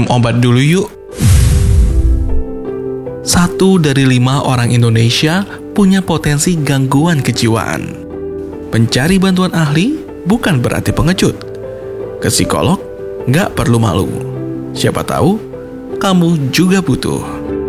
minum obat dulu yuk. 1 dari 5 orang Indonesia punya potensi gangguan kejiwaan. Mencari bantuan ahli bukan berarti pengecut. Ke psikolog nggak perlu malu. Siapa tahu kamu juga butuh.